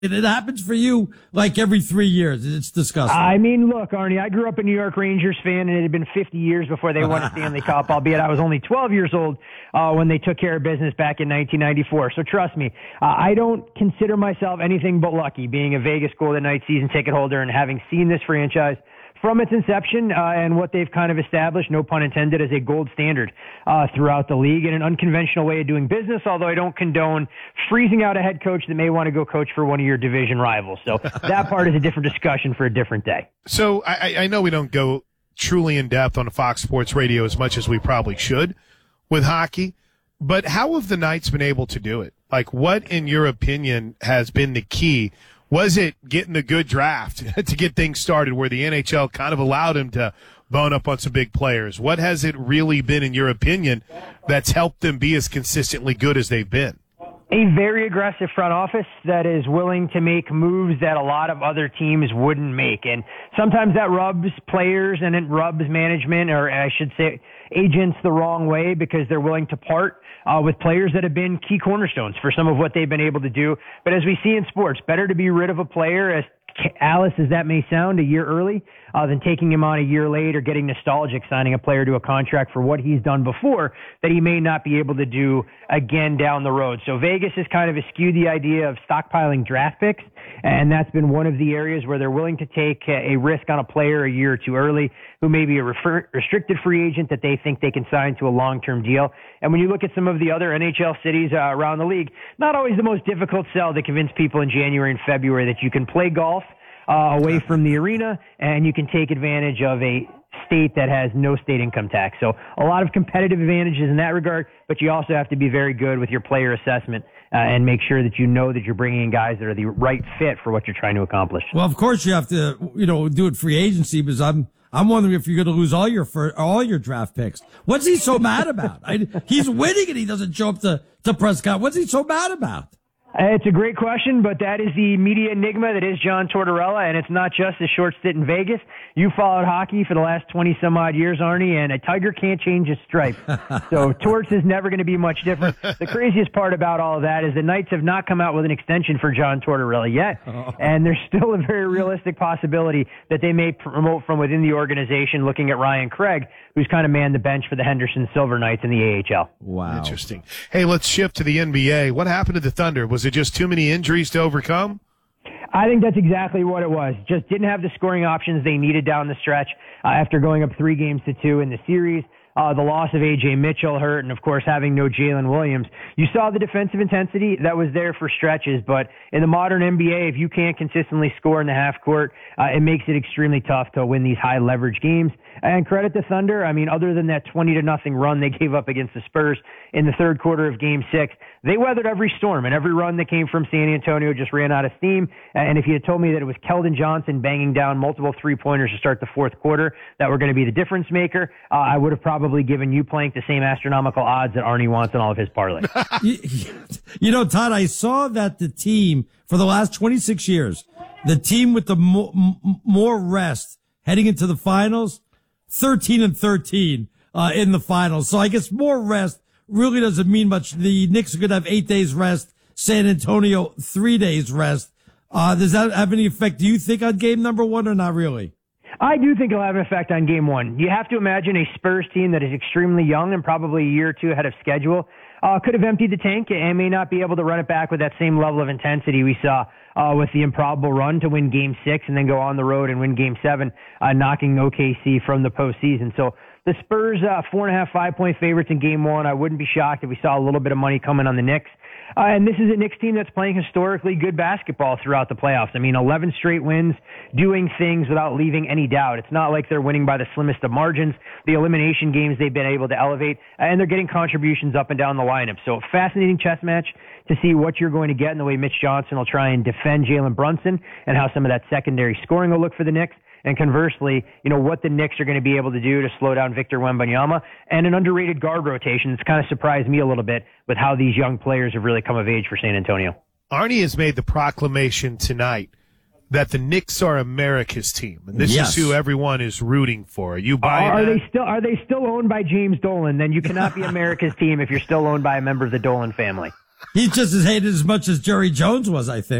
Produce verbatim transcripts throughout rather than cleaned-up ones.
It, it happens for you like every three years. It's disgusting. I mean, look, Arnie, I grew up a New York Rangers fan, and it had been fifty years before they won a Stanley Cup, albeit I was only twelve years old uh, when they took care of business back in nineteen ninety-four. So trust me, uh, I don't consider myself anything but lucky being a Vegas Golden Knights season ticket holder and having seen this franchise from its inception uh, and what they've kind of established, no pun intended, as a gold standard uh, throughout the league and an unconventional way of doing business, although I don't condone freezing out a head coach that may want to go coach for one of your division rivals. So that part is a different discussion for a different day. So I, I know we don't go truly in depth on Fox Sports Radio as much as we probably should with hockey, but how have the Knights been able to do it? Like, what, in your opinion, has been the key? Was it getting a good draft to get things started where the N H L kind of allowed him to bone up on some big players? What has it really been, in your opinion, that's helped them be as consistently good as they've been? A very aggressive front office that is willing to make moves that a lot of other teams wouldn't make. And sometimes that rubs players and it rubs management, or I should say agents, the wrong way because they're willing to part Uh, with players that have been key cornerstones for some of what they've been able to do. But as we see in sports, better to be rid of a player, as Alice as that may sound, a year early uh, than taking him on a year late or getting nostalgic, signing a player to a contract for what he's done before that he may not be able to do again down the road. So Vegas has kind of eschewed the idea of stockpiling draft picks, and that's been one of the areas where they're willing to take a risk on a player a year or two early who may be a refer- restricted free agent that they think they can sign to a long-term deal. And when you look at some of the other N H L cities uh, around the league, not always the most difficult sell to convince people in January and February that you can play golf uh, away from the arena and you can take advantage of a state that has no state income tax. So a lot of competitive advantages in that regard, but you also have to be very good with your player assessment uh, and make sure that you know that you're bringing in guys that are the right fit for what you're trying to accomplish. Well, of course you have to, you know, do it free agency, because I'm I'm wondering if you're going to lose all your fir- all your draft picks. What's he so mad about? I, he's winning and he doesn't show up to to press con. What's he so mad about? It's a great question, but that is the media enigma that is John Tortorella, and it's not just a short stint in Vegas. You followed hockey for the last twenty-some-odd years, Arnie, and a tiger can't change his stripe. So Torts is never going to be much different. The craziest part about all of that is the Knights have not come out with an extension for John Tortorella yet, and there's still a very realistic possibility that they may promote from within the organization, looking at Ryan Craig, who's kind of manned the bench for the Henderson Silver Knights in the A H L. Wow. Interesting. Hey, let's shift to the N B A. What happened to the Thunder? Was it just too many injuries to overcome? I think that's exactly what it was. Just didn't have the scoring options they needed down the stretch uh, after going up three games to two in the series. Uh, the loss of A J Mitchell hurt, and of course having no Jalen Williams. You saw the defensive intensity that was there for stretches, but in the modern N B A, if you can't consistently score in the half court, uh, it makes it extremely tough to win these high leverage games. And credit to Thunder. I mean, other than that twenty to nothing run they gave up against the Spurs in the third quarter of Game Six, they weathered every storm, and every run that came from San Antonio just ran out of steam. And if you had told me that it was Keldon Johnson banging down multiple three-pointers to start the fourth quarter that were going to be the difference maker, uh, I would have probably given you Plank the same astronomical odds that Arnie wants in all of his parlays. you, you know, Todd, I saw that the team for the last twenty-six years, the team with the mo- m- more rest heading into the finals, thirteen and thirteen uh, in the finals. So I guess more rest really doesn't mean much. The Knicks are going to have eight days rest. San Antonio, three days rest. Uh, does that have any effect, do you think, on game number one, or not really? I do think it'll have an effect on game one. You have to imagine a Spurs team that is extremely young and probably a year or two ahead of schedule uh, could have emptied the tank and may not be able to run it back with that same level of intensity we saw uh, with the improbable run to win game six and then go on the road and win game seven, uh, knocking O K C from the postseason. So the Spurs, uh, four and a half, five point favorites in game one. I wouldn't be shocked if we saw a little bit of money coming on the Knicks. Uh, and this is a Knicks team that's playing historically good basketball throughout the playoffs. I mean, eleven straight wins, doing things without leaving any doubt. It's not like they're winning by the slimmest of margins. The elimination games they've been able to elevate, and they're getting contributions up and down the lineup. So fascinating chess match to see what you're going to get in the way Mitch Johnson will try and defend Jalen Brunson and how some of that secondary scoring will look for the Knicks. And conversely, you know, what the Knicks are going to be able to do to slow down Victor Wembanyama, and an underrated guard rotation. It's kind of surprised me a little bit with how these young players have really come of age for San Antonio. Arnie has made the proclamation tonight that the Knicks are America's team, and this yes. is who everyone is rooting for. Are you buying Are that? they still are they still owned by James Dolan? Then you cannot be America's team if you're still owned by a member of the Dolan family. He's just as hated as much as Jerry Jones was, I think.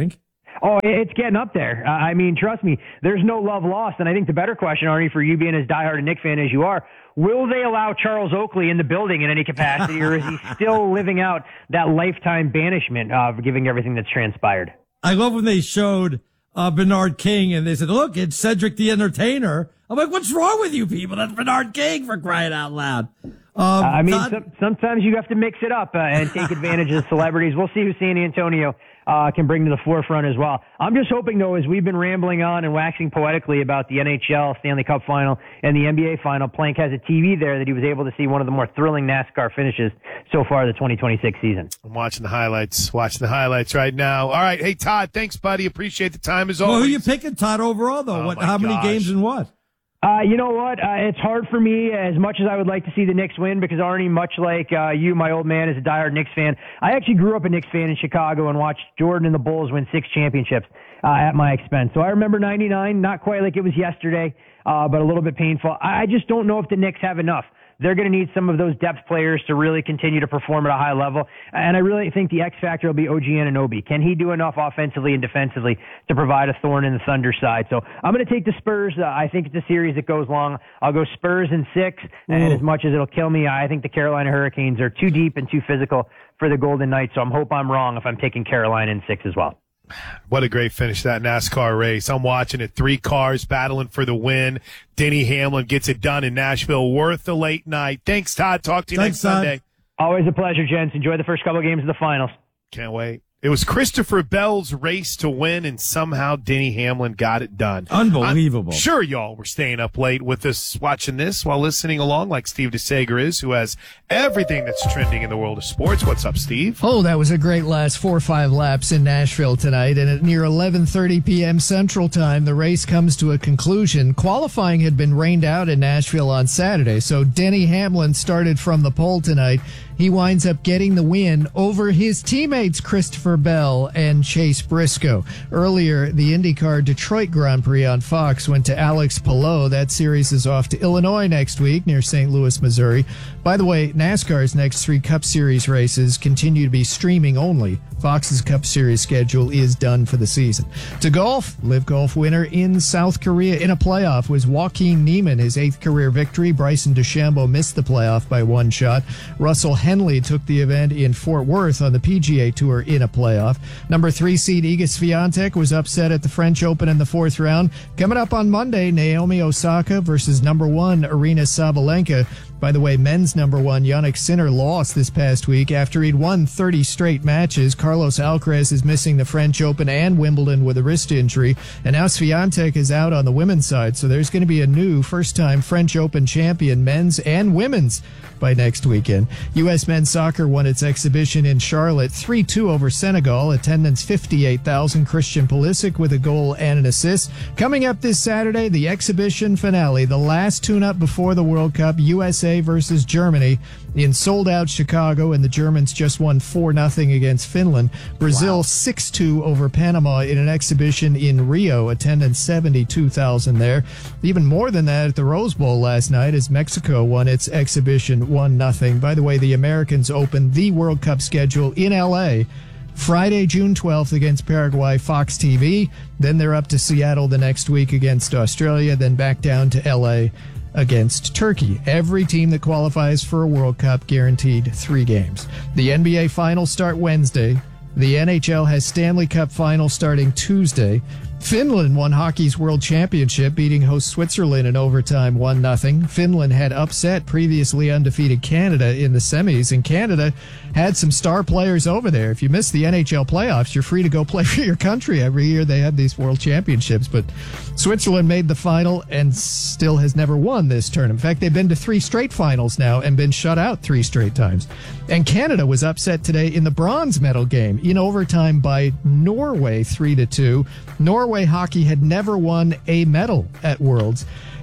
Oh, it's getting up there. Uh, I mean, trust me, there's no love lost. And I think the better question, Arnie, for you being as diehard a Knicks fan as you are, will they allow Charles Oakley in the building in any capacity, or is he still living out that lifetime banishment of giving everything that's transpired? I love when they showed uh, Bernard King and they said, look, it's Cedric the Entertainer. I'm like, what's wrong with you people? That's Bernard King, for crying out loud. Um, uh, I mean, Todd- some, sometimes you have to mix it up uh, and take advantage of the celebrities. We'll see who San Antonio uh, can bring to the forefront as well. I'm just hoping, though, as we've been rambling on and waxing poetically about the N H L Stanley Cup Final and the N B A Final, Plank has a T V there that he was able to see one of the more thrilling NASCAR finishes so far the twenty twenty-six season. I'm watching the highlights, watching the highlights right now. All right. Hey, Todd, thanks, buddy. Appreciate the time as always. Well, who you picking, Todd, overall, though? Oh, what? my How many gosh. games and what? Uh, you know what? Uh, it's hard for me as much as I would like to see the Knicks win because Arnie, much like uh, you, my old man, is a diehard Knicks fan. I actually grew up a Knicks fan in Chicago and watched Jordan and the Bulls win six championships uh, at my expense. So I remember ninety-nine, not quite like it was yesterday, uh, but a little bit painful. I just don't know if the Knicks have enough. They're going to need some of those depth players to really continue to perform at a high level. And I really think the X factor will be O G Anunoby. Can he do enough offensively and defensively to provide a thorn in the Thunder side? So I'm going to take the Spurs. Uh, I think it's a series that goes long. I'll go Spurs in six. And Ooh. as much as it'll kill me, I think the Carolina Hurricanes are too deep and too physical for the Golden Knights. So I hope I'm wrong if I'm taking Carolina in six as well. What a great finish, that NASCAR race. I'm watching it. Three cars battling for the win. Denny Hamlin gets it done in Nashville. Worth the late night. Thanks, Todd. Talk to you Thanks, next Todd. Sunday. Always a pleasure, gents. Enjoy the first couple of games of the finals. Can't wait. It was Christopher Bell's race to win, and somehow Denny Hamlin got it done. Unbelievable. I'm sure y'all were staying up late with us watching this while listening along like Steve DeSager is, who has everything that's trending in the world of sports. What's up, Steve? Oh, that was a great last four or five laps in Nashville tonight. And at near eleven thirty p.m. Central Time, the race comes to a conclusion. Qualifying had been rained out in Nashville on Saturday, so Denny Hamlin started from the pole tonight. He winds up getting the win over his teammates Christopher Bell and Chase Briscoe. Earlier, the IndyCar Detroit Grand Prix on Fox went to Alex Palou. That series is off to Illinois next week near Saint Louis, Missouri. By the way, NASCAR's next three Cup Series races continue to be streaming only. Fox's Cup Series schedule is done for the season. To golf, Live Golf winner in South Korea in a playoff was Joaquin Niemann, his eighth career victory. Bryson DeChambeau missed the playoff by one shot. Russell Henley took the event in Fort Worth on the P G A Tour in a playoff. Number three seed Iga Swiatek was upset at the French Open in the fourth round. Coming up on Monday, Naomi Osaka versus number one Aryna Sabalenka. By the way, men's number one Jannik Sinner lost this past week after he'd won thirty straight matches. Carlos Alcaraz is missing the French Open and Wimbledon with a wrist injury. And now Swiatek is out on the women's side, so there's going to be a new first-time French Open champion, men's and women's, by next weekend. U S men's soccer won its exhibition in Charlotte three two over Senegal. Attendance fifty-eight thousand. Christian Pulisic with a goal and an assist. Coming up this Saturday, the exhibition finale, the last tune-up before the World Cup, U S A versus Germany in sold-out Chicago, and the Germans just won four nothing against Finland. Brazil six two over Panama in an exhibition in Rio. Attendance seventy-two thousand there. Even more than that at the Rose Bowl last night as Mexico won its exhibition one nothing. By the way, the Americans opened the World Cup schedule in L A Friday, June twelfth against Paraguay, Fox T V. Then they're up to Seattle the next week against Australia, then back down to L A against Turkey. Every team that qualifies for a World Cup guaranteed three games. The N B A finals start Wednesday. The N H L has Stanley Cup finals starting Tuesday. Finland won hockey's world championship, beating host Switzerland in overtime one nothing. Finland had upset previously undefeated Canada in the semis, and Canada had some star players over there. If you miss the N H L playoffs, you're free to go play for your country. Every year they have these world championships, but Switzerland made the final and still has never won this tournament. In fact, they've been to three straight finals now and been shut out three straight times. And Canada was upset today in the bronze medal game in overtime by Norway three to two. Norway hockey had never won a medal at Worlds.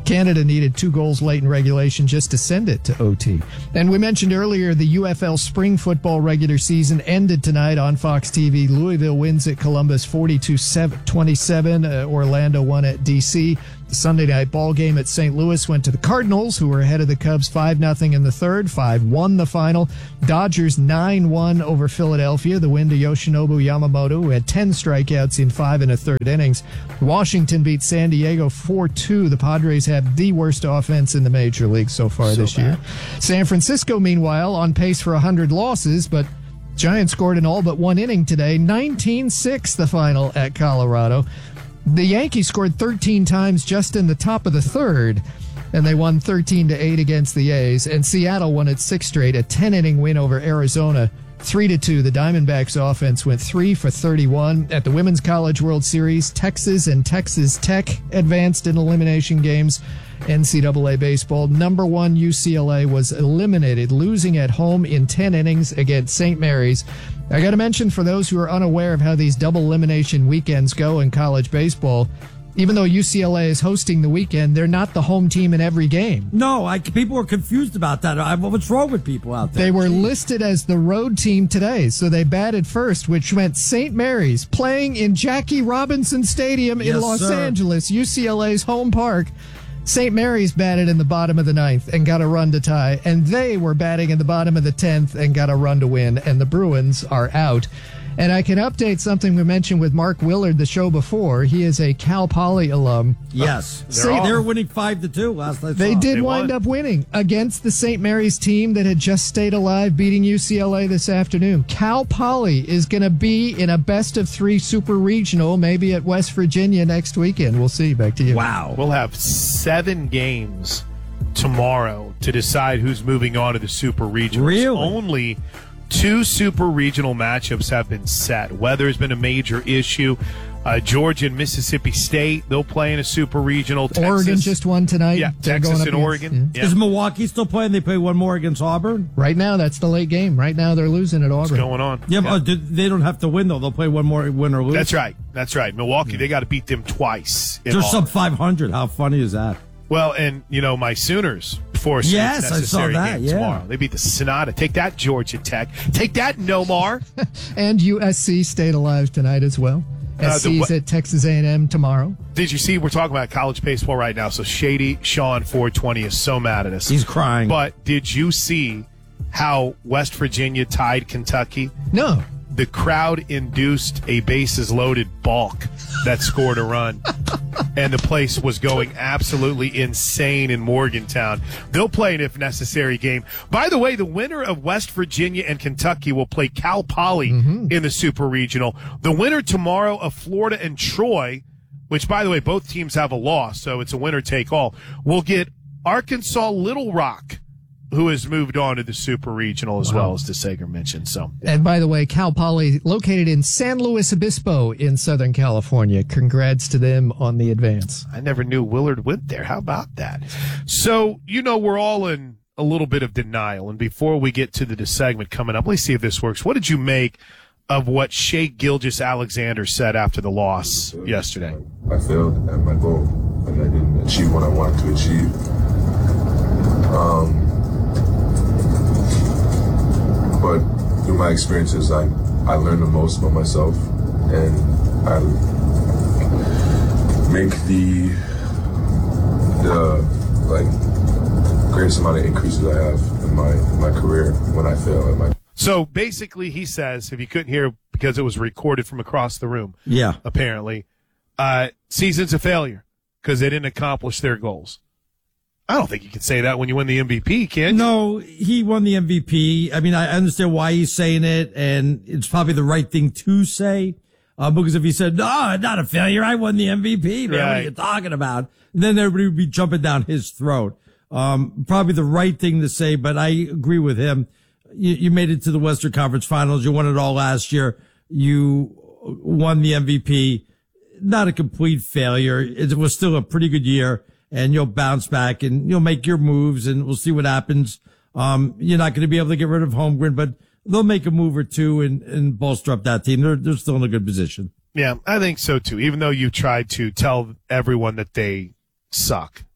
Canada needed two goals late in regulation just to send it to O T. And we mentioned earlier the U F L spring football regular season ended tonight on Fox T V. Louisville wins at Columbus forty-two twenty-seven. Uh, Orlando won at D C. The Sunday night ball game at Saint Louis went to the Cardinals, who were ahead of the Cubs five nothing in the third. five one the final. Dodgers nine one over Philadelphia. The win to Yoshinobu Yamamoto, who had ten strikeouts in five and a third innings. Washington beat San Diego four two. The Padres have the worst offense in the major league so far so this bad. year. San Francisco, meanwhile, on pace for one hundred losses, but Giants scored in all but one inning today. nineteen six the final at Colorado. The Yankees scored thirteen times just in the top of the third, and they won thirteen to eight against the A's. And Seattle won its sixth straight, a ten-inning win over Arizona, three to two. The Diamondbacks offense went three for thirty-one. At the Women's College World Series, Texas and Texas Tech advanced in elimination games. N C double A baseball, number one U C L A was eliminated, losing at home in ten innings against Saint Mary's. I got to mention, for those who are unaware of how these double elimination weekends go in college baseball, even though U C L A is hosting the weekend, they're not the home team in every game. No, I, people were confused about that. I, what's wrong with people out there? They were listed as the road team today, so they batted first, which meant Saint Mary's playing in Jackie Robinson Stadium Yes, in Los sir. Angeles, U C L A's home park. Saint Mary's batted in the bottom of the ninth and got a run to tie, and they were batting in the bottom of the tenth and got a run to win, and the Bruins are out. And I can update something we mentioned with Mark Willard the show before. He is a Cal Poly alum. Yes. They're See, all- they were winning five to two last night. They did They wind won. up winning against the Saint Mary's team that had just stayed alive, beating U C L A this afternoon. Cal Poly is going to be in a best of three super regional, maybe at West Virginia next weekend. We'll see. Back to you. Wow. We'll have seven games tomorrow to decide who's moving on to the Super Regionals. Really? Only two Super Regional matchups have been set. Weather's been a major issue. Uh, Georgia and Mississippi State, they'll play in a Super Regional. Texas, Oregon just won tonight. Yeah, They're Texas going up and against- Oregon. yeah. Yeah. Is Milwaukee still playing? They play one more against Auburn? Right now, that's the late game. Right now, they're losing at What's Auburn. going on? Yeah, but uh, did- they don't have to win, though. They'll play one more, win or lose. That's right. That's right. Milwaukee, they got to beat them twice. in They're Auburn. sub five hundred. How funny is that? Well, and, you know, my Sooners force Yes, I saw necessary that, game yeah. tomorrow. They beat the Sonata. Take that, Georgia Tech. Take that, Nomar. And U S C stayed alive tonight as well. Uh, the S C's what- at Texas A and M tomorrow. Did you see, we're talking about college baseball right now, so Shady Sean four twenty is so mad at us. He's crying. But did you see how West Virginia tied Kentucky? No. The crowd induced a bases loaded balk that scored a run. And the place was going absolutely insane in Morgantown. They'll play an if necessary game. By the way, the winner of West Virginia and Kentucky will play Cal Poly Mm-hmm. in the Super Regional. The winner tomorrow of Florida and Troy, which, by the way, both teams have a loss, so it's a winner take all, will get Arkansas Little Rock, who has moved on to the Super Regional as well, as DeSager mentioned. So And by the way, Cal Poly, located in San Luis Obispo in Southern California. Congrats to them on the advance. I never knew Willard went there. How about that? So, you know, we're all in a little bit of denial. And before we get to the segment coming up, let's see if this works. What did you make of what Shea Gilgeous-Alexander said after the loss yesterday? I failed at my goal, and I didn't achieve what I wanted to achieve. Um, but through my experiences, I, I learned the most about myself, and I make the the like greatest amount of increases I have in my my career when I fail at my. So basically, he says, if you couldn't hear because it was recorded from across the room, Yeah. apparently, uh, season's a failure because they didn't accomplish their goals. I don't think you can say that when you win the M V P, can you? No, he won the M V P. I mean, I understand why he's saying it, and it's probably the right thing to say. Uh, because if he said, no, not a failure, I won the M V P, man, what are Right. you talking about? Then everybody would be jumping down his throat. Um, probably the right thing to say, but I agree with him. You, you made it to the Western Conference Finals. You won it all last year. You won the M V P. Not a complete failure. It was still a pretty good year, and you'll bounce back and you'll make your moves, and we'll see what happens. Um, you're not going to be able to get rid of Holmgren, but they'll make a move or two and, and bolster up that team. They're, they're still in a good position. Yeah, I think so too. Even though you tried to tell everyone that they suck,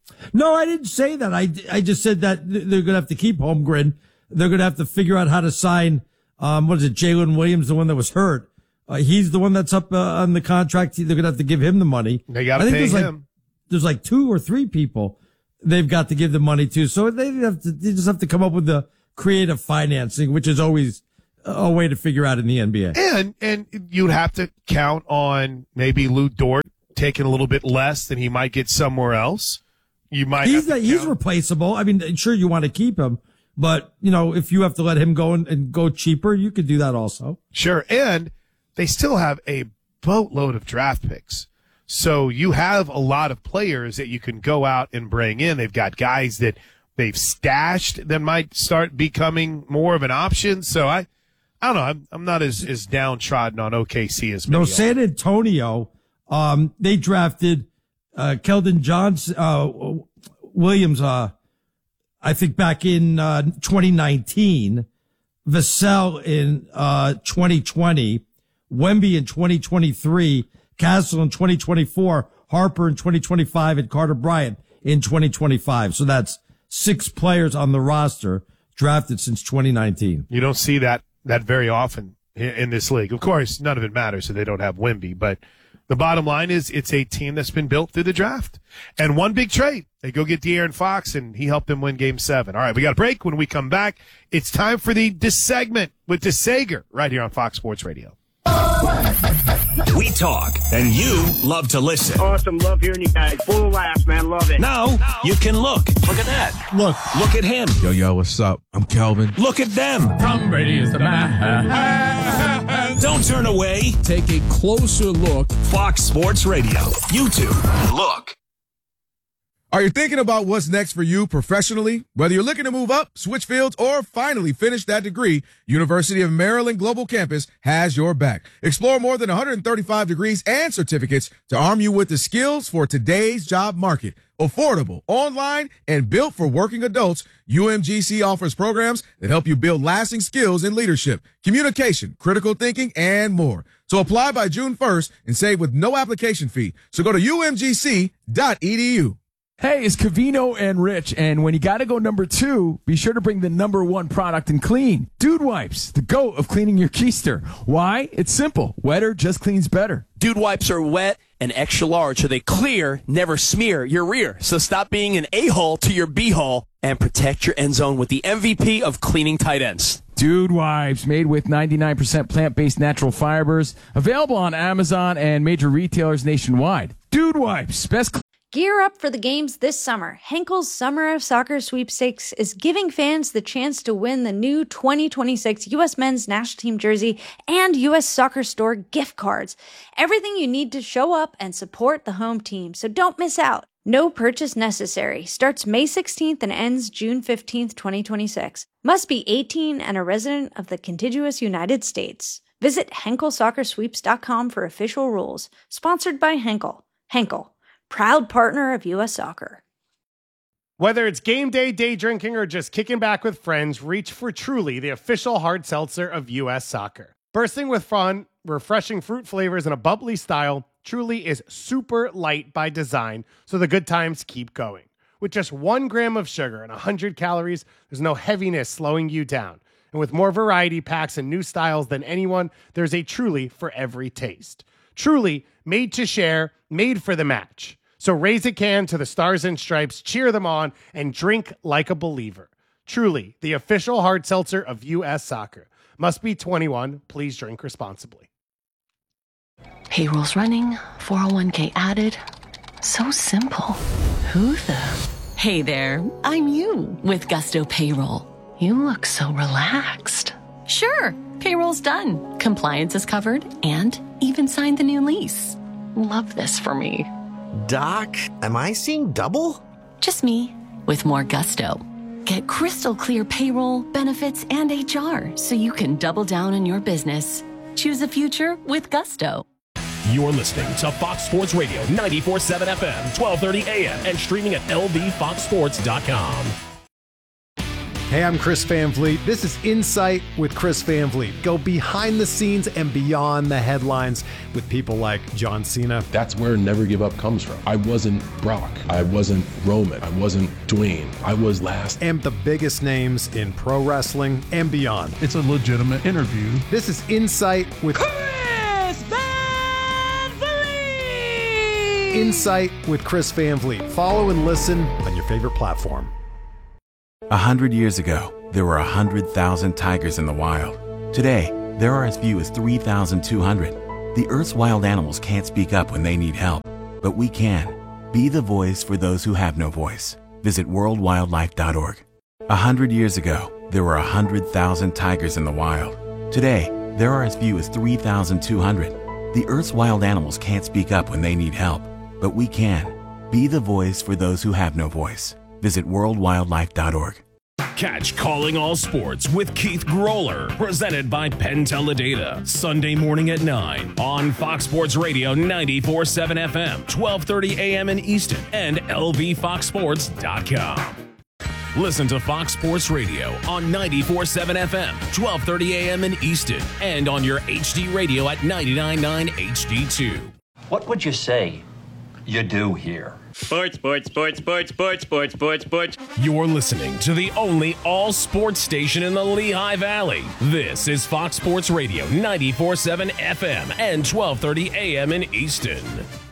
No, I didn't say that. I, I just said that they're going to have to keep Holmgren. They're going to have to figure out how to sign, um, what is it, Jalen Williams, the one that was hurt. Uh, he's the one that's up uh, on the contract. They're going to have to give him the money. They got to pay there's him. Like, there's like two or three people they've got to give the money to. So they have to, they just have to come up with the creative financing, which is always a way to figure out in the N B A. And, and you'd have to count on maybe Lou Dort taking a little bit less than he might get somewhere else. You might He's, have to he's count. replaceable. I mean, sure, you want to keep him, but you know, if you have to let him go and, and go cheaper, you could do that also. Sure. And they still have a boatload of draft picks. So you have a lot of players that you can go out and bring in. They've got guys that they've stashed that might start becoming more of an option. So I, I don't know. I'm, I'm not as, as downtrodden on O K C as many No, are. San Antonio, um, they drafted, uh, Keldon Johnson, uh, Williams, uh, I think back in, uh, twenty nineteen, Vassell in, uh, twenty twenty, Wemby in twenty twenty-three, Castle in twenty twenty-four, Harper in twenty twenty-five, and Carter Bryant in twenty twenty-five. So that's six players on the roster drafted since twenty nineteen. You don't see that, that very often in, in this league. Of course, none of it matters, so they don't have Wemby, but the bottom line is it's a team that's been built through the draft. And one big trade. They go get De'Aaron Fox, and he helped them win game seven. All right, we got a break. When we come back, it's time for the Dis segment with DeSager right here on Fox Sports Radio. We talk, and you love to listen. Awesome. Love hearing you guys. Full of laughs, man. Love it. Now you can look. Look at that. Look. Look at him. Yo, yo, what's up? I'm Kelvin. Look at them. Tom Brady is the man. Don't turn away. Take a closer look. Fox Sports Radio. YouTube. Look. Are you thinking about what's next for you professionally? Whether you're looking to move up, switch fields, or finally finish that degree, University of Maryland Global Campus has your back. Explore more than one hundred thirty-five degrees and certificates to arm you with the skills for today's job market. Affordable, online, and built for working adults, U M G C offers programs that help you build lasting skills in leadership, communication, critical thinking, and more. So apply by June first and save with no application fee. So go to U M G C dot E D U. Hey, it's Covino and Rich, and when you gotta go number two, be sure to bring the number one product in clean. Dude Wipes, the GOAT of cleaning your keister. Why? It's simple. Wetter just cleans better. Dude Wipes are wet and extra large, so they clear, never smear your rear. So stop being an a-hole to your b-hole and protect your end zone with the M V P of cleaning tight ends. Dude Wipes, made with ninety-nine percent plant-based natural fibers. Available on Amazon and major retailers nationwide. Dude Wipes, best Gear up for the games this summer. Henkel's Summer of Soccer Sweepstakes is giving fans the chance to win the new twenty twenty-six U S Men's National Team jersey and U S Soccer Store gift cards. Everything you need to show up and support the home team, so don't miss out. No purchase necessary. Starts May sixteenth and ends June fifteenth, twenty twenty-six. Must be eighteen and a resident of the contiguous United States. Visit Henkel Soccer Sweeps dot com for official rules. Sponsored by Henkel. Henkel, proud partner of U S Soccer. Whether it's game day, day drinking, or just kicking back with friends, reach for Truly, the official hard seltzer of U S Soccer. Bursting with fun, refreshing fruit flavors, and a bubbly style, Truly is super light by design, so the good times keep going. With just one gram of sugar and one hundred calories, there's no heaviness slowing you down. And with more variety packs and new styles than anyone, there's a Truly for every taste. Truly, made to share, made for the match. So raise a can to the Stars and Stripes, cheer them on, and drink like a believer. Truly, the official hard seltzer of U S Soccer. Must be twenty-one. Please drink responsibly. Payroll's running, four oh one k added. So simple. Who the? Hey there, I'm you with Gusto Payroll. You look so relaxed. Sure, payroll's done. Compliance is covered and even signed the new lease. Love this for me. Doc, am I seeing double? Just me, with more gusto. Get crystal clear payroll, benefits, and H R so you can double down on your business. Choose a future with gusto. You're listening to Fox Sports Radio, ninety-four point seven F M, twelve thirty A M, and streaming at L V fox sports dot com. Hey, I'm Chris Van Vliet. This is Insight with Chris Van Vliet. Go behind the scenes and beyond the headlines with people like John Cena. That's where Never Give Up comes from. I wasn't Brock. I wasn't Roman. I wasn't Dwayne. I was last. And the biggest names in pro wrestling and beyond. It's a legitimate interview. This is Insight with Chris Van Vliet. Insight with Chris Van Vliet. Follow and listen on your favorite platform. A hundred years ago, there were a hundred thousand tigers in the wild. Today, there are as few as three thousand two hundred. The Earth's wild animals can't speak up when they need help, but we can. Be the voice for those who have no voice. Visit world wildlife dot org. A hundred years ago, there were a hundred thousand tigers in the wild. Today, there are as few as three thousand two hundred. The Earth's wild animals can't speak up when they need help, but we can. Be the voice for those who have no voice. Visit world wildlife dot org. Catch Calling All Sports with Keith Groller, presented by Penn Teledata, Sunday morning at nine on Fox Sports Radio ninety-four point seven F M, twelve thirty A M in Easton, and L V fox sports dot com. Listen to Fox Sports Radio on ninety-four point seven F M, twelve thirty A M in Easton, and on your H D radio at ninety-nine point nine H D two. What would you say you do here? Sports, sports, sports, sports, sports, sports, sports, sports. You're listening to the only all-sports station in the Lehigh Valley. This is Fox Sports Radio, ninety-four point seven F M and twelve thirty A M in Easton.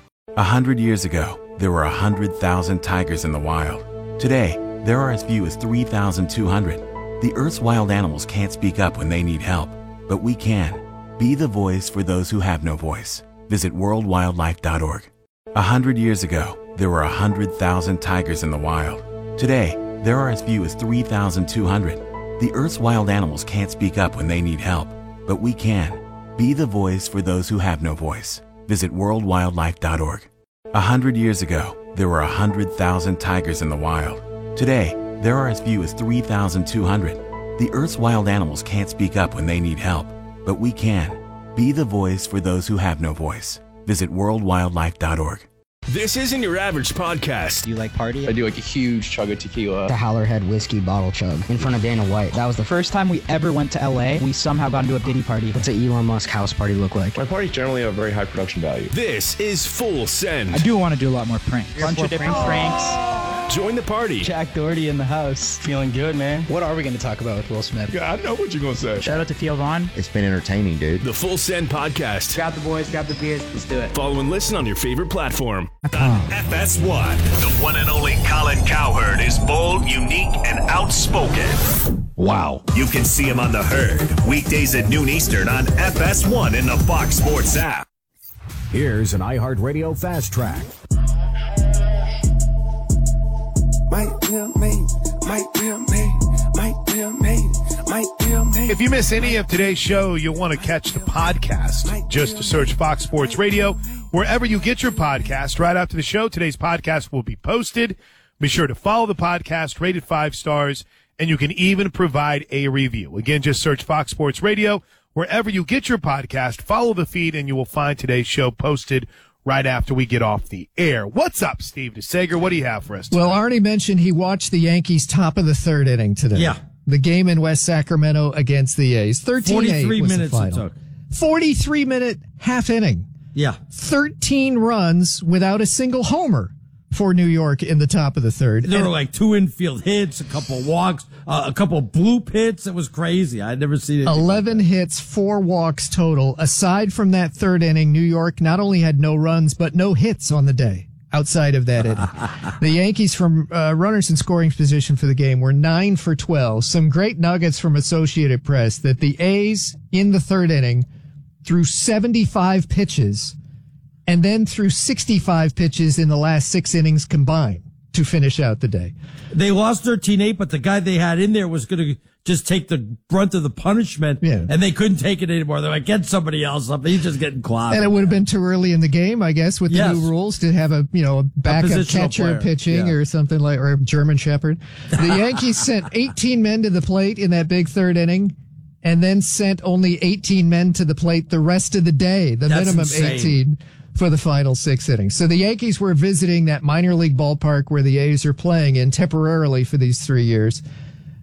A hundred years ago, there were a hundred thousand tigers in the wild. Today, there are as few as three thousand two hundred. The Earth's wild animals can't speak up when they need help, but we can. Be the voice for those who have no voice. Visit world wildlife dot org. A hundred years ago, there were a hundred thousand tigers in the wild. Today, there are as few as three thousand two hundred. The Earth's wild animals can't speak up when they need help, but we can. Be the voice for those who have no voice. Visit world wildlife dot org. A hundred years ago, there were a hundred thousand tigers in the wild. Today, there are as few as three thousand two hundred. The Earth's wild animals can't speak up when they need help, but we can. Be the voice for those who have no voice. Visit world wildlife dot org. This isn't your average podcast. Do you like party? I do like a huge chug of tequila. The Howlerhead whiskey bottle chug in front of Dana White. That was the first time we ever went to L A. We somehow got into a Diddy party. What's an Elon Musk house party look like? My parties generally have very high production value. This is Full Send. I do want to do a lot more pranks. A bunch of different pranks. Join the party. Jack Doherty in the house. Feeling good, man. What are we going to talk about with Will Smith? Yeah, I know what you're going to say. Shout out to Theo Vaughn. It's been entertaining, dude. The Full Send Podcast. Grab the boys, grab the beers. Let's do it. Follow and listen on your favorite platform. F S one. The one and only Colin Cowherd is bold, unique, and outspoken. Wow. You can see him on The Herd, weekdays at noon Eastern on F S one in the Fox Sports app. Here's an iHeartRadio Fast Track. Might be made, might be made, might be made, might be made. If you miss any of today's show, you'll want to catch the podcast. Just search Fox Sports Radio wherever you get your podcast. Right after the show, today's podcast will be posted. Be sure to follow the podcast, rate it five stars, and you can even provide a review. Again, just search Fox Sports Radio wherever you get your podcast. Follow the feed, and you will find today's show posted right after we get off the air. What's up, Steve DeSager? What do you have for us today? Well, Arnie mentioned he watched the Yankees top of the third inning today. Yeah. The game in West Sacramento against the A's. thirteen eight forty-three was minutes the it final. took. forty-three minute half inning. Yeah. thirteen runs without a single homer for New York in the top of the third. There and were like two infield hits, a couple walks, uh, a couple bloop hits. It was crazy. I'd never seen it. eleven like hits, four walks total. Aside from that third inning, New York not only had no runs, but no hits on the day outside of that inning. The Yankees from uh, runners in scoring position for the game were nine for twelve. Some great nuggets from Associated Press that the A's in the third inning threw seventy-five pitches and then threw sixty-five pitches in the last six innings combined to finish out the day. They lost thirteen eight, but the guy they had in there was going to just take the brunt of the punishment, yeah. and they couldn't take it anymore. They're like, get somebody else up. He's just getting clobbed. And it would have been too early in the game, I guess, with the Yes. new rules to have a, you know, a backup positional catcher player. pitching Yeah. or something like, or a German Shepherd. The Yankees sent eighteen men to the plate in that big third inning, and then sent only eighteen men to the plate the rest of the day, the That's minimum insane. eighteen for the final six innings. So the Yankees were visiting that minor league ballpark where the A's are playing in temporarily for these three years.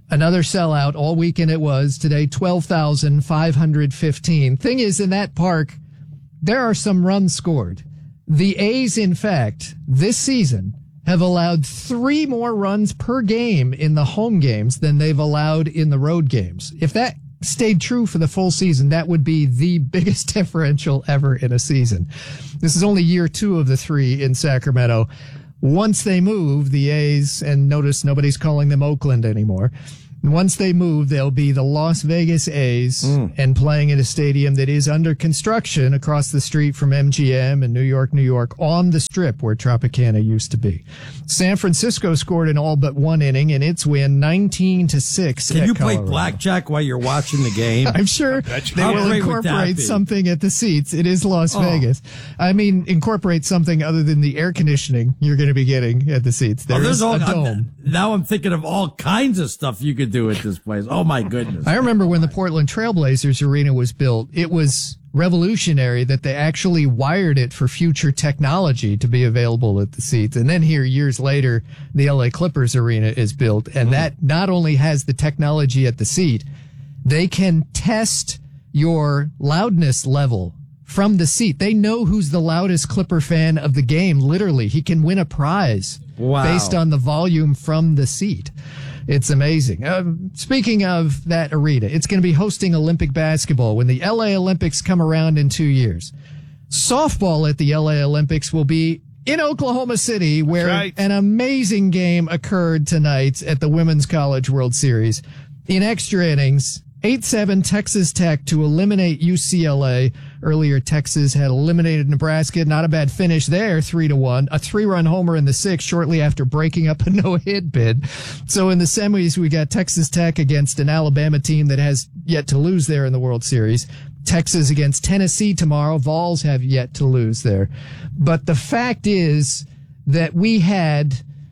Another sellout all weekend it was. Today, twelve thousand five hundred fifteen. Thing is, in that park, there are some runs scored. The A's, in fact, this season have allowed three more runs per game in the home games than they've allowed in the road games. If that stayed true for the full season, that would be the biggest differential ever in a season. This is only year two of the three in Sacramento. Once they move, the A's, and notice nobody's calling them Oakland anymore. Once they move, they'll be the Las Vegas A's mm. and playing in a stadium that is under construction across the street from M G M in New York, New York, on the Strip where Tropicana used to be. San Francisco scored in all but one inning in its win, nineteen to six. Can you Colorado. play blackjack while you're watching the game? I'm sure they How will incorporate something at the seats. It is Las oh. Vegas. I mean, incorporate something other than the air conditioning you're going to be getting at the seats. There oh, there's is all, a dome. I'm, now I'm thinking of all kinds of stuff you could do at this place. Oh, my goodness. I remember when the Portland Trailblazers arena was built, it was revolutionary that they actually wired it for future technology to be available at the seats. And then here, years later, the L A Clippers arena is built, and mm. that not only has the technology at the seat, they can test your loudness level from the seat. They know who's the loudest Clipper fan of the game. Literally, he can win a prize wow. based on the volume from the seat. It's amazing. Uh, speaking of that arena, it's going to be hosting Olympic basketball when the L A Olympics come around in two years. Softball at the L A Olympics will be in Oklahoma City, where right. an amazing game occurred tonight at the Women's College World Series. In extra innings, eight seven Texas Tech to eliminate U C L A. Earlier, Texas had eliminated Nebraska. Not a bad finish there, three to one. A three-run homer in the sixth shortly after breaking up a no-hit bid. So in the semis, we got Texas Tech against an Alabama team that has yet to lose there in the World Series. Texas against Tennessee tomorrow. Vols have yet to lose there. But the fact is that we had,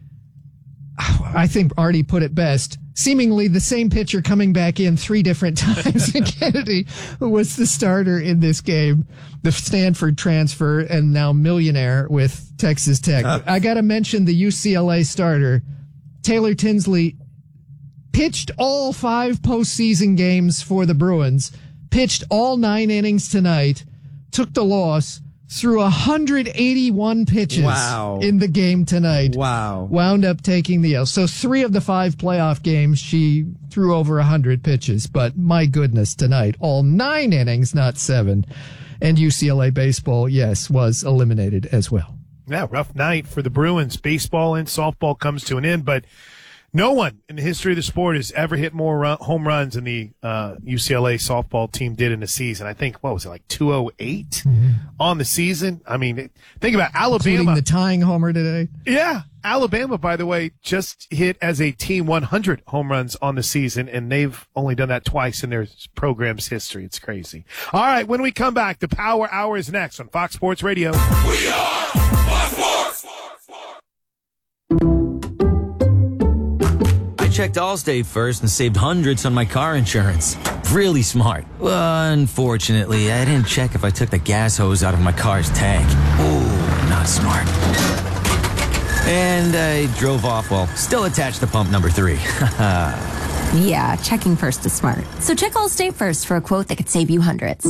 I think Artie put it best, seemingly the same pitcher coming back in three different times. And Kennedy was the starter in this game, the Stanford transfer, and now millionaire with Texas Tech. Uh, I got to mention the U C L A starter, Taylor Tinsley, pitched all five postseason games for the Bruins, pitched all nine innings tonight, took the loss, threw one hundred eighty-one pitches wow. in the game tonight. Wow. Wound up taking the L. So three of the five playoff games, she threw over one hundred pitches. But my goodness, tonight, all nine innings, not seven. And U C L A baseball, yes, was eliminated as well. Yeah, rough night for the Bruins. Baseball and softball comes to an end, but no one in the history of the sport has ever hit more run, home runs than the uh, U C L A softball team did in a season. I think, what was it, like two oh eight mm-hmm. on the season? I mean, think about Alabama. Including the tying homer today. Yeah. Alabama, by the way, just hit as a team one hundred home runs on the season, and they've only done that twice in their program's history. It's crazy. All right, when we come back, the Power Hour is next on Fox Sports Radio. We are Fox Sports! Checked Allstate first and saved hundreds on my car insurance. Really smart. Well, unfortunately, I didn't check if I took the gas hose out of my car's tank. Ooh, not smart. And I drove off while still attached to pump number three. Yeah, checking first is smart. So check Allstate first for a quote that could save you hundreds.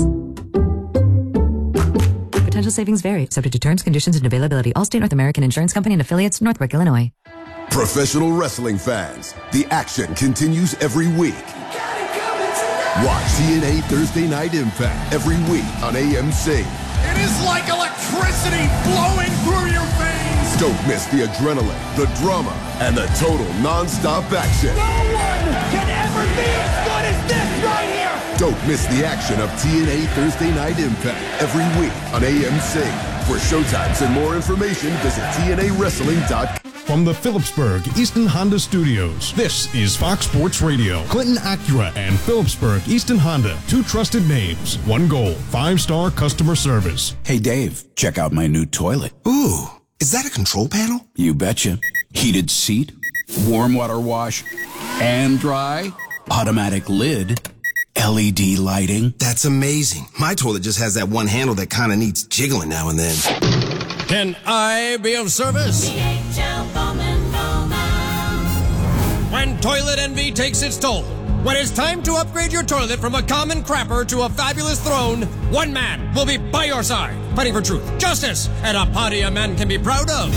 Potential savings vary, subject to terms, conditions, and availability. Allstate North American Insurance Company and affiliates, Northbrook, Illinois. Professional wrestling fans, the action continues every week. Watch T N A Thursday Night Impact every week on A M C. It is like electricity flowing through your veins. Don't miss the adrenaline, the drama, and the total non-stop action. No one can ever be as good as this right here. Don't miss the action of T N A Thursday Night Impact every week on A M C. For showtimes and more information, visit T N A wrestling dot com. From the Phillipsburg Easton Honda Studios, this is Fox Sports Radio. Clinton Acura and Phillipsburg Easton Honda, two trusted names, one goal, five-star customer service. Hey, Dave, check out my new toilet. Ooh, is that a control panel? You betcha. Heated seat, warm water wash, and dry, automatic lid, L E D lighting. That's amazing. My toilet just has that one handle that kind of needs jiggling now and then. Can I be of service? when toilet envy takes its toll. When it's time to upgrade your toilet from a common crapper to a fabulous throne, one man will be by your side, fighting for truth, justice, and a party a man can be proud of.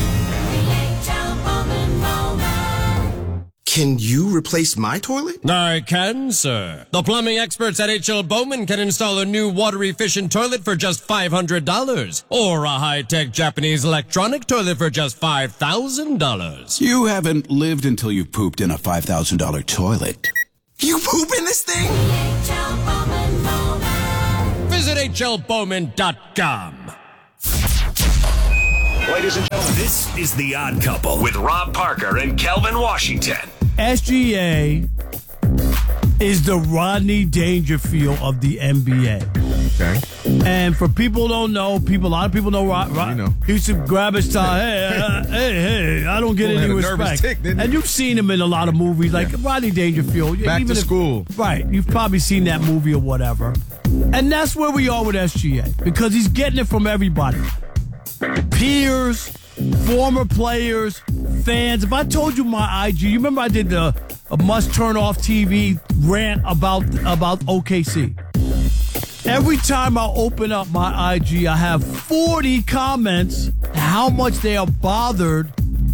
Can you replace my toilet? I can, sir. The plumbing experts at H L Bowman can install a new water-efficient toilet for just five hundred dollars. Or a high-tech Japanese electronic toilet for just five thousand dollars. You haven't lived until you've pooped in a five thousand dollars toilet. You poop in this thing? Visit H L Bowman dot com. Ladies and gentlemen, this is The Odd Couple with Rob Parker and Kelvin Washington. S G A is the Rodney Dangerfield of the N B A. Okay. And for people who don't know, people, a lot of people know Rod. Rod know. He used to grab his tie. Hey, uh, hey, hey! I don't get Well, any had a nervous respect. tick, didn't he? And you've seen him in a lot of movies, like Yeah. Rodney Dangerfield. Back even to if- school. right? You've probably seen that movie or whatever. And that's where we are with S G A because he's getting it from everybody, peers, former players, fans. If I told you my I G, you remember I did the a must turn off T V rant about about O K C. Every time I open up my I G, I have forty comments how much they are bothered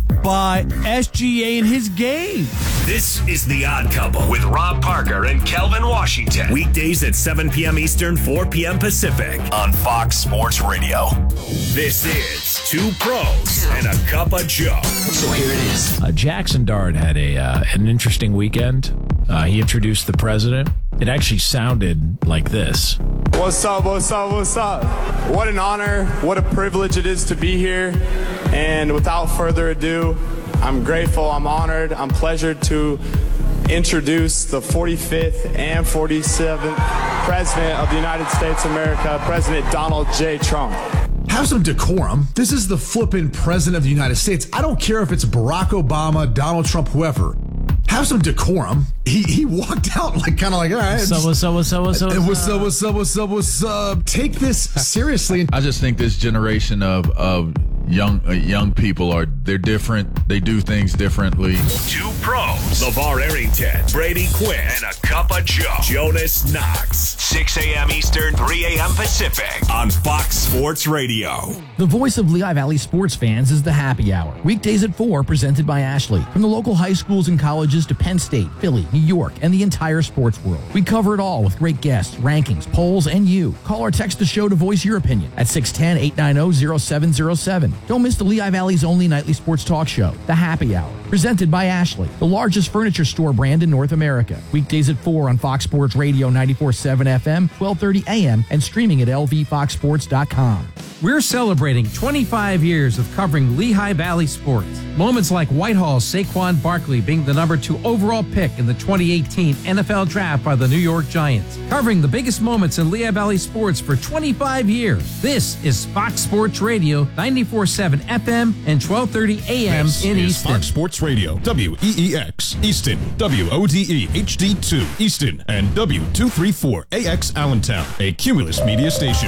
by S G A and his game. This is The Odd Couple with Rob Parker and Kelvin Washington. Weekdays at seven p.m. Eastern, four p.m. Pacific on Fox Sports Radio. This is Two Pros and a Cup of Joe. So here it is. Uh, Jackson Dart had a uh, an interesting weekend. Uh, he introduced the president. It actually sounded like this. What's up, what's up, what's up? What an honor, what a privilege it is to be here. And without further ado, I'm grateful, I'm honored, I'm pleasured to introduce the forty-fifth and forty-seventh President of the United States of America, President Donald J. Trump. Have some decorum. This is the flippin' President of the United States. I don't care if it's Barack Obama, Donald Trump, whoever. Have some decorum. He he walked out like kind of like, all right. So what's up, what's up, what's up, What's up, what's up, what's up, what's up? Take this seriously. I just think this generation of of young uh, young people are they're different. They do things differently. Two Pros. LeVar Arrington, Brady Quinn, and a Cup of Joe. Jonas Knox. six a.m. Eastern, three a.m. Pacific on Fox Sports Radio. The voice of Lehigh Valley sports fans is the Happy Hour. Weekdays at four, presented by Ashley. From the local high schools and colleges to Penn State, Philly, New York, and the entire sports world. We cover it all with great guests, rankings, polls, and you. Call or text the show to voice your opinion at six one zero, eight nine zero, zero seven zero seven. Don't miss the Lehigh Valley's only nightly sports talk show, The Happy Hour. Presented by Ashley, the largest furniture store brand in North America. Weekdays at four on Fox Sports Radio ninety-four point seven F M, twelve thirty A M, and streaming at L V fox sports dot com. We're celebrating twenty-five years of covering Lehigh Valley sports. Moments like Whitehall's Saquon Barkley being the number two overall pick in the twenty eighteen N F L Draft by the New York Giants. Covering the biggest moments in Lehigh Valley sports for twenty-five years. This is Fox Sports Radio, ninety-four point seven F M and twelve thirty A M This in is Easton. Fox Sports Radio, W E E X, Easton, W O D E H D two, Easton, and W two thirty-four A X Allentown, a Cumulus media station.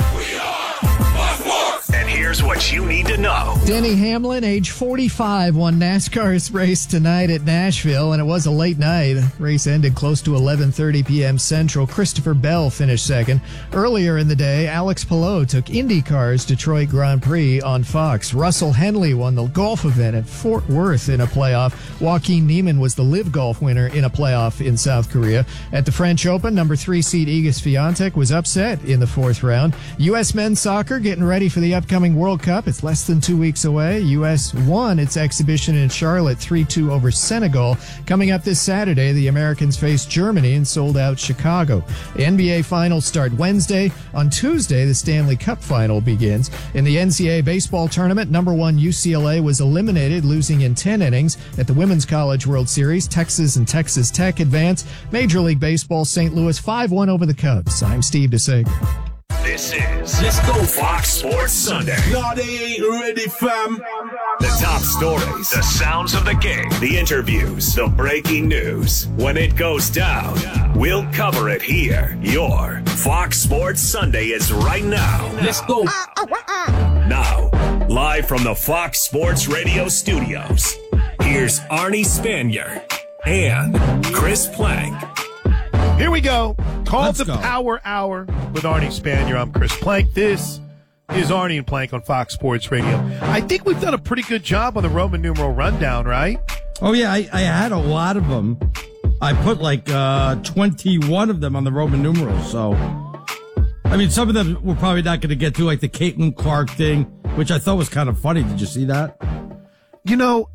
And here's what you need to know. Denny Hamlin, age forty-five, won NASCAR's race tonight at Nashville, and it was a late night. Race ended close to eleven thirty p.m. Central. Christopher Bell finished second. Earlier in the day, Alex Palou took IndyCar's Detroit Grand Prix on Fox. Russell Henley won the golf event at Fort Worth in a playoff. Joaquin Niemann was the Live Golf winner in a playoff in South Korea. At the French Open, number three seed Iga Swiatek was upset in the fourth round. U S men's soccer getting ready for the upcoming World Cup. It's less than two weeks away. U S won its exhibition in Charlotte three two over Senegal. Coming up this Saturday, the Americans face Germany in sold-out Chicago. The N B A finals start Wednesday. On Tuesday, the Stanley Cup final begins. In the N C double A baseball tournament, number one U C L A was eliminated, losing in ten innings. At the Women's College World Series, Texas and Texas Tech advance. Major League Baseball, Saint Louis five one over the Cubs. I'm Steve DeSager. This is Let's Go Fox Sports Sunday. No, they ain't ready, fam. The top stories, the sounds of the game, the interviews, the breaking news. When it goes down, we'll cover it here. Your Fox Sports Sunday is right now. Let's go. Now, live from the Fox Sports Radio studios, here's Arnie Spanier and Chris Plank. Here we go. Called Let's the go. Power Hour with Arnie Spanier. I'm Chris Plank. This is Arnie and Plank on Fox Sports Radio. I think we've done a pretty good job on the Roman numeral rundown, right? Oh, yeah, I, I had a lot of them. I put like uh, twenty-one of them on the Roman numerals. So, I mean, some of them we're probably not going to get to, like the Caitlin Clark thing, which I thought was kind of funny. Did you see that? You know,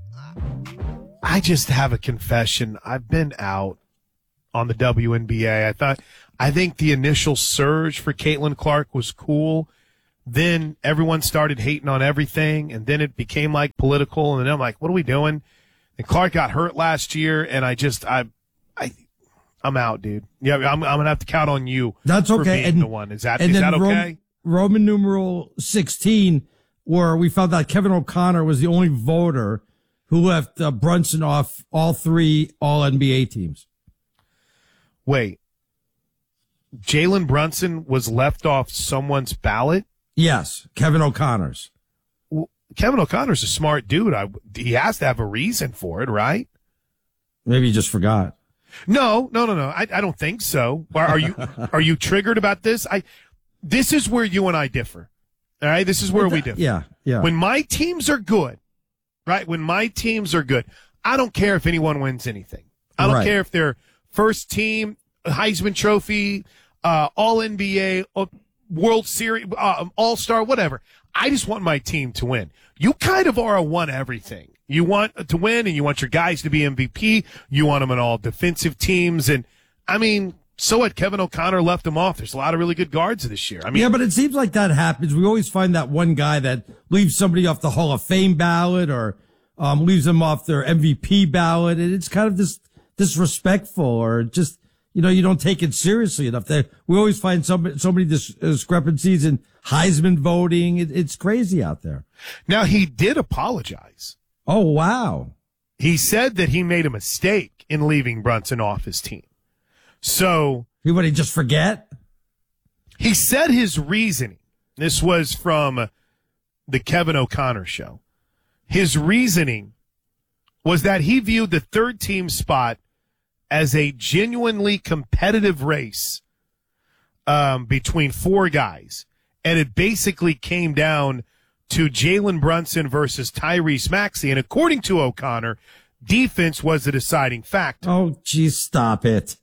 I just have a confession. I've been out on the W N B A. I thought, I think the initial surge for Caitlin Clark was cool. Then everyone started hating on everything, and then it became like political. And then I'm like, what are we doing? And Clark got hurt last year, and I just, I, I, I'm out, dude. Yeah, I'm, I'm gonna have to count on you. That's for okay. being And the one. Is that and is then that okay? Ro- Roman numeral sixteen, where we found out Kevin O'Connor was the only voter who left uh, Brunson off all three All N B A teams. Wait, Jalen Brunson was left off someone's ballot? Yes, Kevin O'Connor's. Well, Kevin O'Connor's a smart dude. I, he has to have a reason for it, right? Maybe he just forgot. No, no, no, no. I, I don't think so. Are, are you are you triggered about this? I. This is where you and I differ. All right, this is where we differ. Yeah, yeah. When my teams are good, right? When my teams are good, I don't care if anyone wins anything. I don't Right. care if they're first team, Heisman Trophy, uh, All N B A, uh, World Series, uh, All Star, whatever. I just want my team to win. You kind of are a one everything. You want to win, and you want your guys to be M V P. You want them on all defensive teams, and I mean, so what? Kevin O'Connor left them off. There's a lot of really good guards this year. I mean, yeah, but it seems like that happens. We always find that one guy that leaves somebody off the Hall of Fame ballot or um, leaves them off their M V P ballot. And it's kind of dis- disrespectful or just, you know, you don't take it seriously enough. They, we always find some, so many dis- discrepancies in Heisman voting. It, it's crazy out there. Now, he did apologize. Oh, wow. He said that he made a mistake in leaving Brunson off his team. So he would he just forget? He said his reasoning. This was from the Kevin O'Connor show. His reasoning was that he viewed the third team spot as a genuinely competitive race um, between four guys, and it basically came down to Jalen Brunson versus Tyrese Maxey. And according to O'Connor, defense was the deciding factor. Oh, geez, stop it.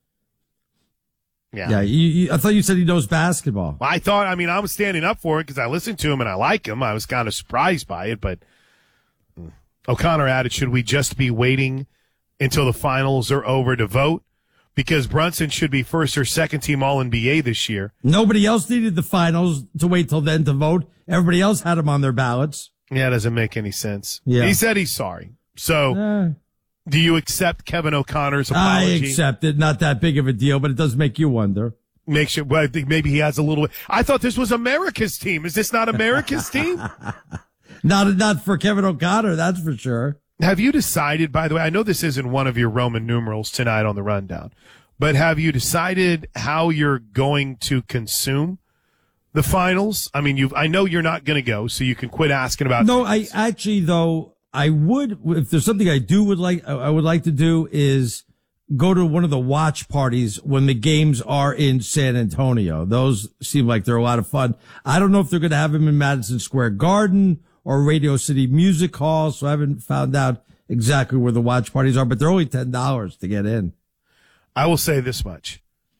Yeah, yeah you, you, I thought you said he knows basketball. I thought, I mean, I was standing up for it because I listened to him and I like him. I was kind of surprised by it, but O'Connor added, should we just be waiting until the finals are over to vote? Because Brunson should be first or second team All N B A this year. Nobody else needed the finals to wait till then to vote. Everybody else had him on their ballots. Yeah, it doesn't make any sense. Yeah. He said he's sorry. So, Uh, do you accept Kevin O'Connor's apology? I accept it. Not that big of a deal, but it does make you wonder. Makes you, well, I think maybe he has a little, I thought this was America's team. Is this not America's team? Not, not for Kevin O'Connor, that's for sure. Have you decided, by the way, I know this isn't one of your Roman numerals tonight on the rundown, but have you decided how you're going to consume the finals? I mean, you've, I know you're not going to go, so you can quit asking about. No, I actually, though, I would, if there's something I do would like, I would like to do is go to one of the watch parties when the games are in San Antonio. Those seem like they're a lot of fun. I don't know if they're going to have them in Madison Square Garden or Radio City Music Hall, so I haven't found out exactly where the watch parties are, but they're only ten dollars to get in. I will say this much.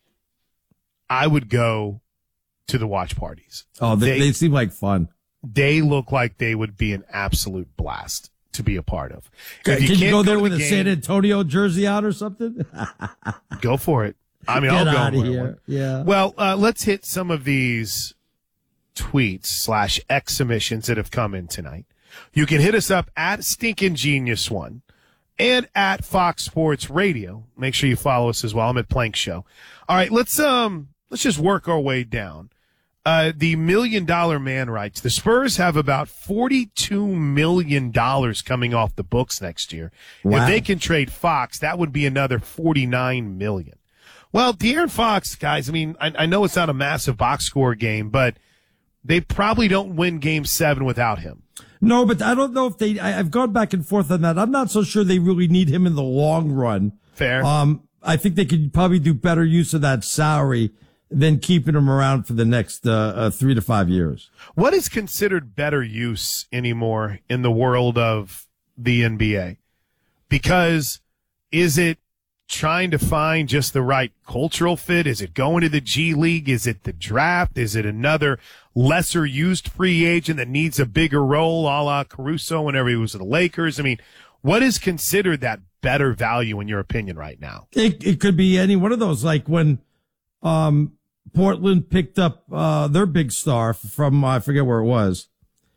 I would go to the watch parties. Oh, they, they, they seem like fun. They look like they would be an absolute blast to be a part of. Can you, can't go there to with the a game, San Antonio jersey on or something? Go for it. I mean, Get I'll go out of wear here. one. Yeah. Well, uh, let's hit some of these tweets slash X submissions that have come in tonight. You can hit us up at Stinkin' Genius One and at Fox Sports Radio. Make sure you follow us as well. I'm at Plank Show. All right, let's um let's just work our way down. Uh, the Million Dollar Man writes, the Spurs have about forty-two million dollars coming off the books next year. Wow. If they can trade Fox, that would be another forty-nine million dollars. Well, De'Aaron Fox, guys, I mean, I, I know it's not a massive box score game, but they probably don't win game seven without him. No, but I don't know if they, I, I've gone back and forth on that. I'm not so sure they really need him in the long run. Fair. Um, I think they could probably do better use of that salary than keeping him around for the next, uh, uh three to five years. What is considered better use anymore in the world of the N B A? Because is it trying to find just the right cultural fit? Is it going to the G League? Is it the draft? Is it another lesser used free agent that needs a bigger role, a la Caruso whenever he was at the Lakers? I mean, what is considered that better value in your opinion right now? It, it could be any one of those, like when, um, Portland picked up, uh, their big star from, uh, I forget where it was.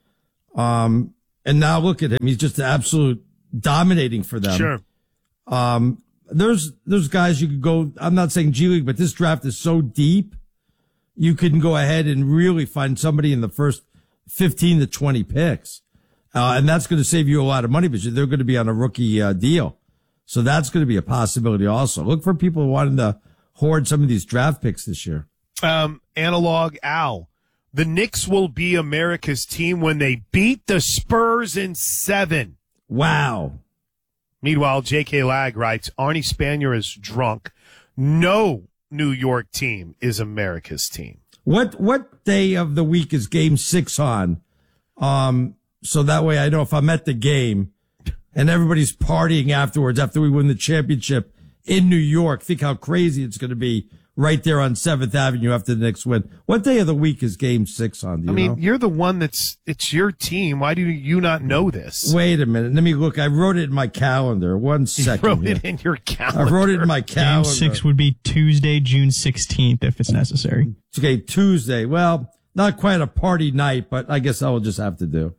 Um, and now look at him. He's just absolute dominating for them. Sure. Um, there's, there's guys you could go, I'm not saying G League, but this draft is so deep. You can go ahead and really find somebody in the first fifteen to twenty picks. Uh, and that's going to save you a lot of money because they're going to be on a rookie, uh, deal. So that's going to be a possibility also. Look for people wanting to hoard some of these draft picks this year. Um, analog Al. The Knicks will be America's team when they beat the Spurs in seven. Wow. Meanwhile, J K Lag writes, Arnie Spanier is drunk. No New York team is America's team. What, what day of the week is game six on? Um, so that way I know if I'm at the game and everybody's partying afterwards after we win the championship in New York, think how crazy it's going to be right there on seventh Avenue after the Knicks win. What day of the week is game six on? Do you I mean, know? you're the one that's, it's your team. Why do you not know this? Wait a minute. Let me look. I wrote it in my calendar. One second. You wrote here. it in your calendar. I wrote it in my Game calendar. six would be Tuesday, June sixteenth, if it's necessary. Okay, Tuesday. Well, not quite a party night, but I guess I will just have to do.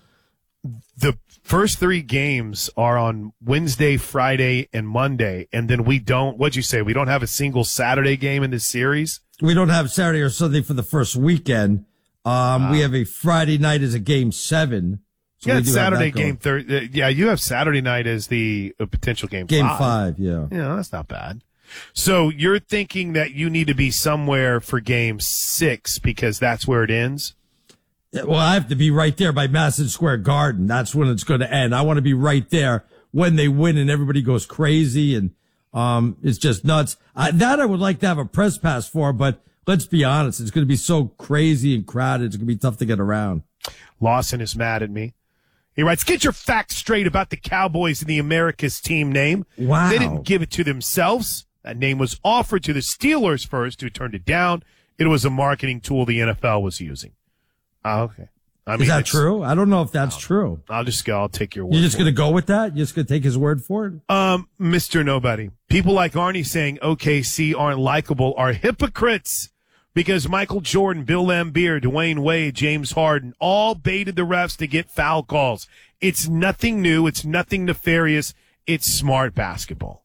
The first three games are on Wednesday, Friday, and Monday, and then we don't, what'd you say, we don't have a single Saturday game in this series? We don't have Saturday or Sunday for the first weekend. Um, Wow. we have a Friday night as a game seven. So yeah, we it's do have Saturday that going. game third. Uh, yeah, you have Saturday night as the uh, potential game Game five. five, yeah. Yeah, that's not bad. So you're thinking that you need to be somewhere for game six because that's where it ends? Well, I have to be right there by Madison Square Garden. That's when it's going to end. I want to be right there when they win and everybody goes crazy and um it's just nuts. I, that I would like to have a press pass for, but let's be honest, it's going to be so crazy and crowded. It's going to be tough to get around. Lawson is mad at me. He writes, get your facts straight about the Cowboys and the America's team name. Wow. They didn't give it to themselves. That name was offered to the Steelers first, who turned it down. It was a marketing tool the N F L was using. Oh, okay. I mean, Is that it's- true? I don't know if that's true. I'll just go. I'll take your word. You're just for going it. to go with that? You're just going to take his word for it? Um, Mister Nobody. People like Arnie saying O K C aren't likable are hypocrites because Michael Jordan, Bill Laimbeer, Dwayne Wade, James Harden all baited the refs to get foul calls. It's nothing new. It's nothing nefarious. It's smart basketball.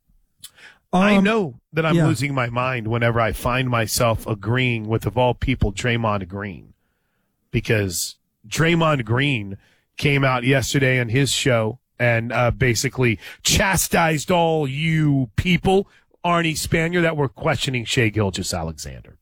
I Um, know that I'm yeah. losing my mind whenever I find myself agreeing with, of all people, Draymond Green, because Draymond Green came out yesterday on his show and uh, basically chastised all you people, Arnie Spanier, that were questioning Shai Gilgeous-Alexander.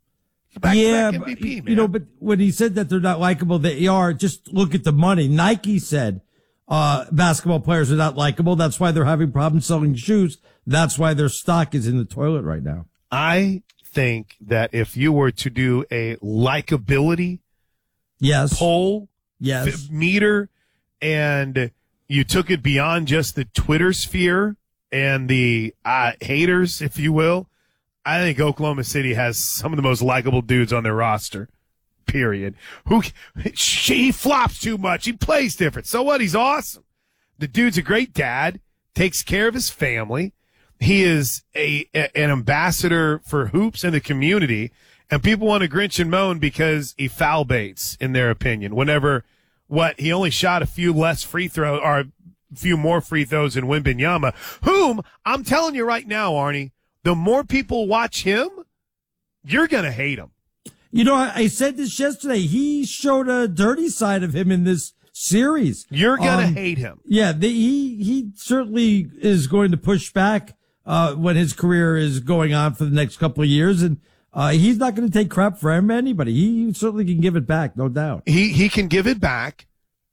yeah, back but, M V P, you man. know, but when he said that they're not likable, they are. Just look at the money. Nike said uh basketball players are not likable. That's why they're having problems selling shoes. That's why their stock is in the toilet right now. I think that if you were to do a likability yes. poll yes. f- meter and you took it beyond just the Twitter sphere and the uh, haters, if you will, I think Oklahoma City has some of the most likable dudes on their roster. Period. Who he flops too much. He plays different. So what? He's awesome. The dude's a great dad. Takes care of his family. He is a, a an ambassador for hoops in the community, and people want to grinch and moan because he foul baits, in their opinion. Whenever what he only shot a few less free throws or a few more free throws than Wembanyama, whom I'm telling you right now, Arnie, the more people watch him, you're gonna hate him. You know, I, I said this yesterday. He showed a dirty side of him in this series. You're gonna Um, hate him. Yeah, the, he he certainly is going to push back uh when his career is going on for the next couple of years, and uh he's not going to take crap from anybody. He certainly can give it back, no doubt. He he can give it back,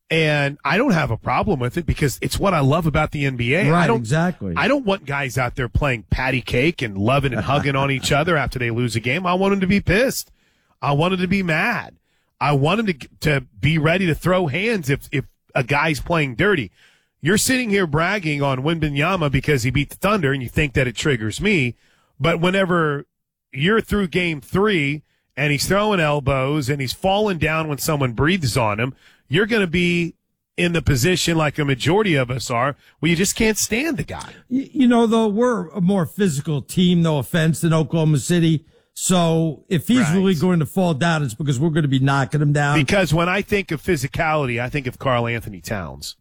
And I don't have a problem with it because it's what I love about the N B A. Right, I don't, exactly. I don't want guys out there playing patty cake and loving and hugging on each other after they lose a game. I want them to be pissed. I want them to be mad. I want them to to be ready to throw hands if if a guy's playing dirty. You're sitting here bragging on Wembanyama because he beat the Thunder and you think that it triggers me. But whenever you're through game three and he's throwing elbows and he's falling down when someone breathes on him, you're going to be in the position like a majority of us are where you just can't stand the guy. You, you know, though, we're a more physical team, no offense, than Oklahoma City. So if he's Right. really going to fall down, it's because we're going to be knocking him down. Because when I think of physicality, I think of Karl Anthony Towns.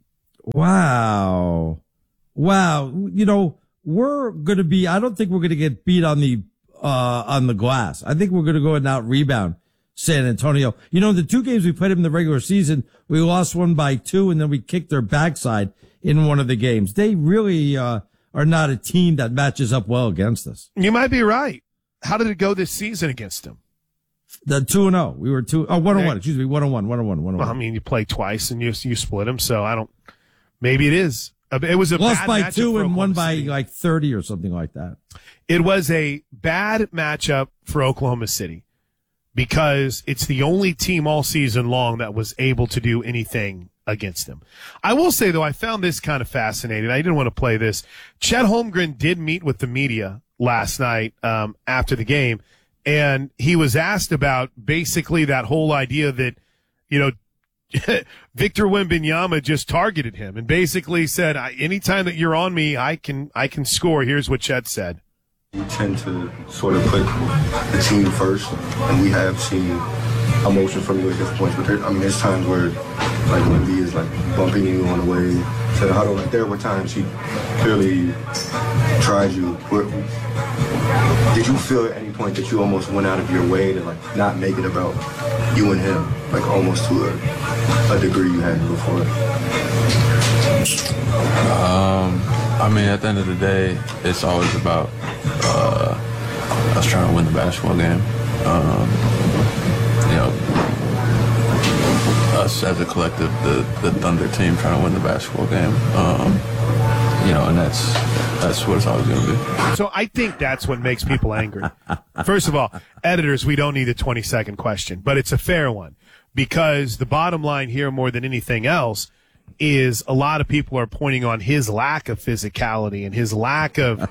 Wow. Wow. You know, we're going to be, I don't think we're going to get beat on the, uh, on the glass. I think we're going to go and out rebound San Antonio. You know, the two games we played in the regular season, we lost one by two and then we kicked their backside in one of the games. They really, uh, are not a team that matches up well against us. You might be right. How did it go this season against them? The two and oh. We were two, oh, one and one. Excuse me. One and one, one and one, one and Well, I one. mean, you play twice and you, you split them. So I don't, maybe it is. It was a Lost bad by matchup two for and won Oklahoma by City. like thirty or something like that. It was a bad matchup for Oklahoma City because it's the only team all season long that was able to do anything against them. I will say, though, I found this kind of fascinating. I didn't want to play this. Chet Holmgren did meet with the media last night um, after the game, and he was asked about basically that whole idea that, you know, Victor Wembanyama just targeted him and basically said, I, anytime that you're on me, I can I can score. Here's what Chet said. We tend to sort of put the team first, and we have seen emotion from you at different points. But there, I mean, there's times where, like, Wemby is like bumping you on the way to the huddle. Like, there were times he clearly tried you. Where, did you feel at any point that you almost went out of your way to like not make it about you and him, like almost to a, a degree you hadn't before? Um, I mean, at the end of the day, it's always about uh, us trying to win the basketball game. Um, you know, us as a collective, the, the Thunder team trying to win the basketball game. Um, you know, and that's that's what it's always going to be. So I think that's what makes people angry. First of all, editors, we don't need a twenty second question, but it's a fair one because the bottom line here more than anything else is a lot of people are pointing on his lack of physicality and his lack of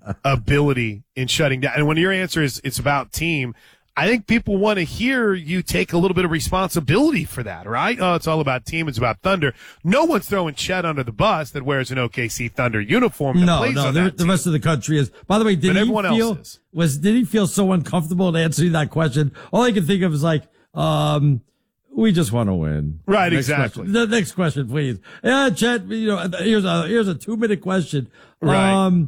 ability in shutting down. And when your answer is it's about team, I think people want to hear you take a little bit of responsibility for that, right? Oh, it's all about team. It's about Thunder. No one's throwing Chet under the bus that wears an O K C Thunder uniform. That No, plays no, on the, that the team. rest of the country is. By the way, did But he everyone else feel is. was did he feel so uncomfortable in answering that question? All I can think of is like, um, we just want to win. Right, Next exactly. question. The next question, please. Yeah, Chet. You know, here's a here's a two minute question. Right. Um,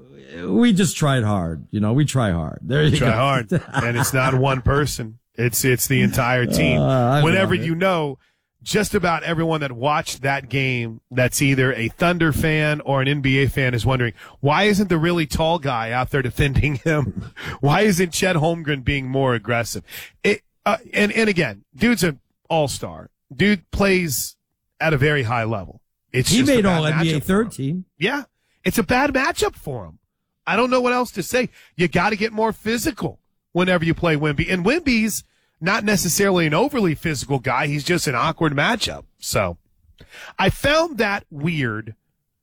we just tried hard. You know, we try hard. There you Try go. hard, and it's not one person. It's it's the entire team. Uh, I Whenever love it. you know, just about everyone that watched that game, that's either a Thunder fan or an N B A fan, is wondering why isn't the really tall guy out there defending him? Why isn't Chet Holmgren being more aggressive? It uh, and and again, dude's an all star. Dude plays at a very high level. It's He just a made bad all N B A matchup for third him. team. Yeah, it's a bad matchup for him. I don't know what else to say. You got to get more physical whenever you play Wemby. And Wemby's not necessarily an overly physical guy. He's just an awkward matchup. So I found that weird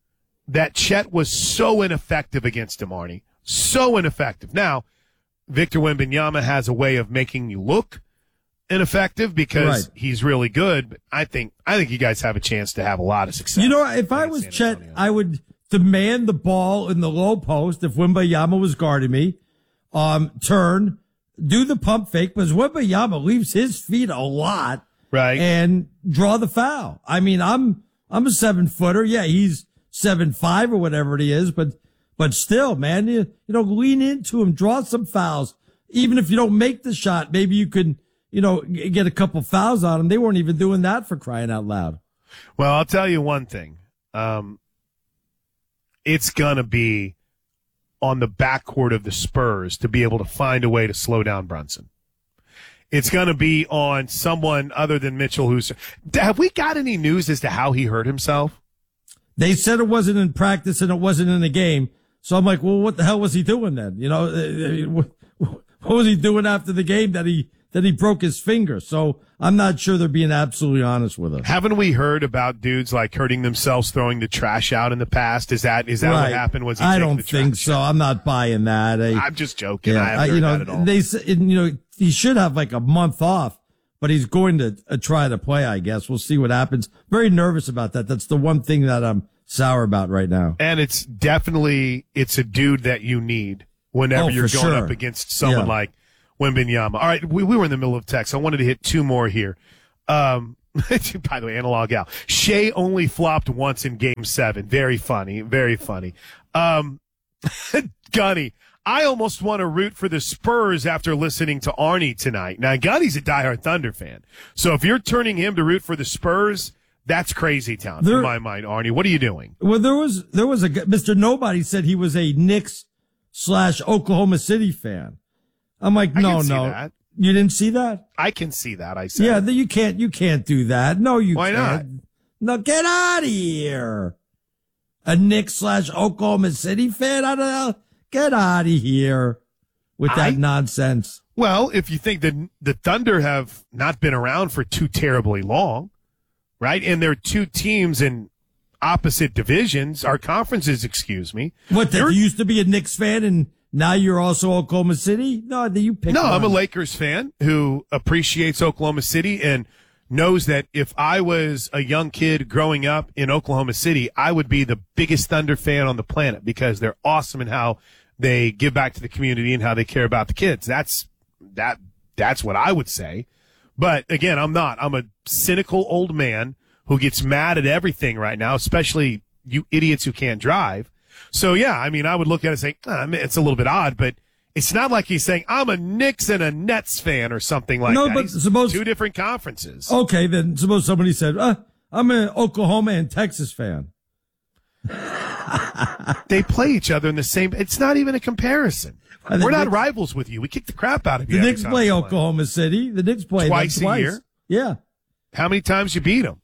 that Chet was so ineffective against him, Arnie. So ineffective. Now, Victor Wembanyama has a way of making you look ineffective because Right. he's really good. But I think I think you guys have a chance to have a lot of success. You know, if I was Chet, I would demand the ball in the low post if Wembanyama was guarding me. Um, turn, do the pump fake, because Wembanyama leaves his feet a lot. Right. And draw the foul. I mean, I'm, I'm a seven footer. Yeah, he's seven, five or whatever it is, but, but still, man, you, you know, lean into him, draw some fouls. Even if you don't make the shot, maybe you can, you know, g- get a couple fouls on him. They weren't even doing that for crying out loud. Well, I'll tell you one thing. Um, it's going to be on the backcourt of the Spurs to be able to find a way to slow down Brunson. it's going to be on someone other than Mitchell Husser. Have we got any news as to how he hurt himself? They said it wasn't in practice and it wasn't in the game. So I'm like, well, what the hell was he doing then? You know, what was he doing after the game that he that he broke his finger? So I'm not sure they're being absolutely honest with us. Haven't we heard about dudes like hurting themselves throwing the trash out in the past? Is that is that right. what happened? Was he I taking don't the think trash so. out? I'm not buying that. I, I'm just joking. Yeah, I haven't I, heard you know, that at all. they s- you know he should have like a month off, but he's going to uh, try to play. I guess we'll see what happens. Very nervous about that. That's the one thing that I'm sour about right now. And it's definitely it's a dude that you need whenever Oh, you're for going sure. up against someone Yeah. like Wembanyama. All right, we, we were in the middle of text. I wanted to hit two more here. Um, by the way, analog out. Shea only flopped once in game seven. Very funny. Very funny. Um, Gunny, I almost want to root for the Spurs after listening to Arnie tonight. Now, Gunny's a diehard Thunder fan. So if you're turning him to root for the Spurs, that's crazy town There- in my mind, Arnie. What are you doing? Well, there was there was a g- Mister Nobody said he was a Knicks slash Oklahoma City fan. I'm like, I no, can see no, that. you didn't see that? I can see that. I said. Yeah, th- you can't you can't do that. No, you Why can't. No, get out of here. A Knicks slash Oklahoma City fan? I don't know. Get out of here with that I- nonsense. Well, if you think that the Thunder have not been around for too terribly long, right? And they're two teams in opposite divisions, our conferences, excuse me. What, that you You're- used to be a Knicks fan and now you're also Oklahoma City? No, that you pick No, I'm a one. Lakers fan who appreciates Oklahoma City and knows that if I was a young kid growing up in Oklahoma City, I would be the biggest Thunder fan on the planet because they're awesome in how they give back to the community and how they care about the kids. That's that that's what I would say. But again, I'm not. I'm a cynical old man who gets mad at everything right now, especially you idiots who can't drive. So yeah, I mean, I would look at it and say, ah, I mean, it's a little bit odd, but it's not like he's saying I'm a Knicks and a Nets fan or something like No, that. but He's suppose- two different conferences. Okay, then suppose somebody said, uh, I'm an Oklahoma and Texas fan. They play each other in the same. It's not even a comparison. Uh, the We're not Knicks- rivals with you. We kick the crap out of you. The every Knicks time play we Oklahoma City. The Knicks play them Twice a twice year? Yeah. How many times you beat them?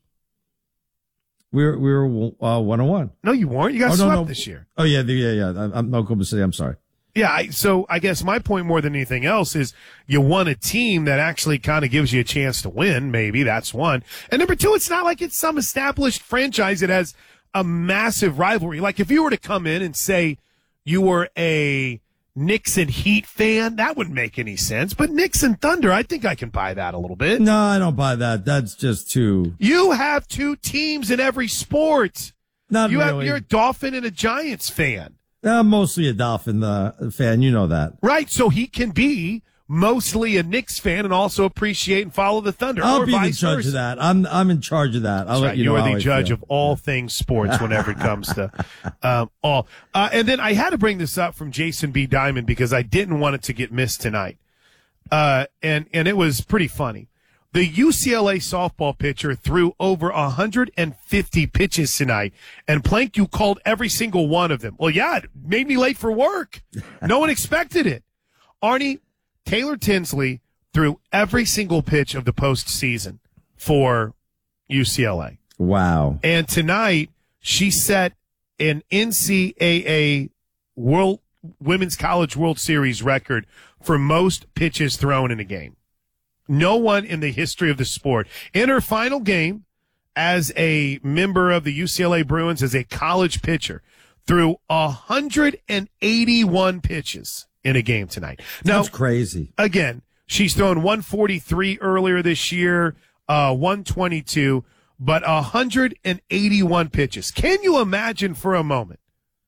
We were, we were, uh, one on one. No, you weren't. You got Oh, no, swept no. this year. Oh, yeah, the, yeah, yeah. I'm, I'm Oklahoma City. I'm sorry. Yeah, I, so I guess my point more than anything else is you want a team that actually kind of gives you a chance to win. Maybe that's one. And number two, it's not like it's some established franchise that has a massive rivalry. Like if you were to come in and say you were a Knicks and Heat fan, that wouldn't make any sense. But Knicks and Thunder, I think I can buy that a little bit. No, I don't buy that. That's just too. You have two teams in every sport. Not you have, really. you're a Dolphin and a Giants fan. I'm mostly a Dolphin uh, fan. You know that. Right, so he can be mostly a Knicks fan and also appreciate and follow the Thunder. I'll or be the vice judge versa. of that. I'm I'm in charge of that. I'll That's let right. you You know are how the I judge feel. of all things sports whenever it comes to um, all. Uh, and then I had to bring this up from Jason B. Diamond because I didn't want it to get missed tonight. Uh, and, and it was pretty funny. The U C L A softball pitcher threw over one hundred fifty pitches tonight, and Plank, you called every single one of them. Well, yeah, it made me late for work. No one expected it. Arnie, Taylor Tinsley threw every single pitch of the postseason for U C L A. Wow. And tonight, she set an N C double A World Women's College World Series record for most pitches thrown in a game. No one in the history of the sport. In her final game as a member of the U C L A Bruins as a college pitcher threw one hundred eighty-one pitches in a game tonight. Now, That's crazy. Again, she's thrown one forty-three earlier this year, uh, one twenty-two, but one hundred eighty-one pitches. Can you imagine for a moment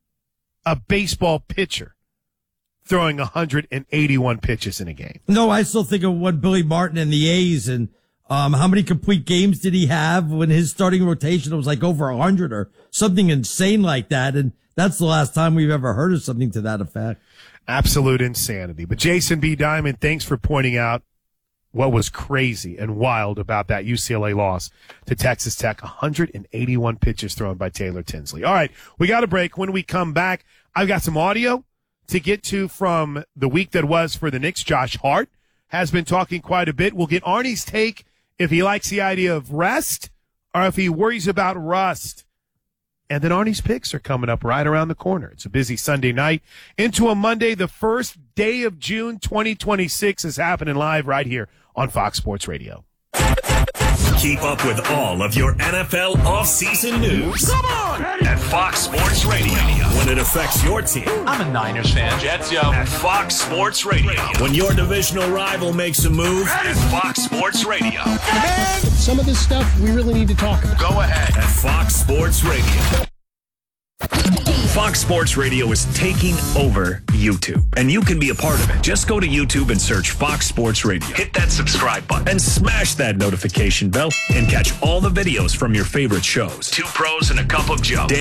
a baseball pitcher throwing one hundred eighty-one pitches in a game? No, I still think of what Billy Martin and the A's and um, how many complete games did he have when his starting rotation was like over one hundred or something insane like that. And that's the last time we've ever heard of something to that effect. Absolute insanity. But Jason B. Diamond, thanks for pointing out what was crazy and wild about that U C L A loss to Texas Tech. one hundred eighty-one pitches thrown by Taylor Tinsley. All right, we got a break. When we come back, I've got some audio to get to from the week that was for the Knicks. Josh Hart has been talking quite a bit. We'll get Arnie's take if he likes the idea of rest or if he worries about rust. And then Arnie's picks are coming up right around the corner. It's a busy Sunday night into a Monday. The first day of June twenty twenty-six is happening live right here on Fox Sports Radio. Keep up with all of your N F L offseason news. Come on! At Fox Sports Radio. When it affects your team. I'm a Niners fan. Jets, yo. At Fox Sports Radio. When your divisional rival makes a move. At Fox Sports Radio. Man, some of this stuff we really need to talk about. Go ahead. At Fox Sports Radio. Fox Sports Radio is taking over YouTube, and you can be a part of it. Just go to YouTube and search Fox Sports Radio. Hit that subscribe button and smash that notification bell and catch all the videos from your favorite shows. Two pros and a cup of Joe.